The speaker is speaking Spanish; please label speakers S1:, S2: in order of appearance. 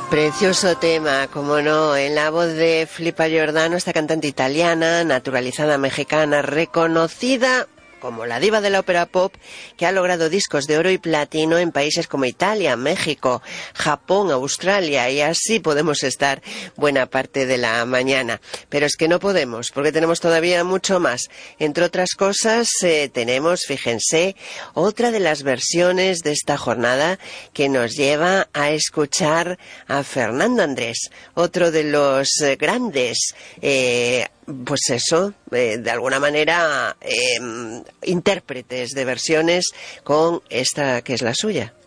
S1: Precioso tema, como no, en la voz de Filipa Giordano, esta cantante italiana, naturalizada mexicana, reconocida como la diva de la ópera pop, que ha logrado discos de oro y platino en países como Italia, México, Japón, Australia, y así podemos estar buena parte de la mañana. Pero es que no podemos, porque tenemos todavía mucho más. Entre otras cosas, tenemos, fíjense, otra de las versiones de esta jornada que nos lleva a escuchar a Fernando Andrés, otro de los grandes pues eso, de alguna manera intérpretes de versiones con esta que es la suya.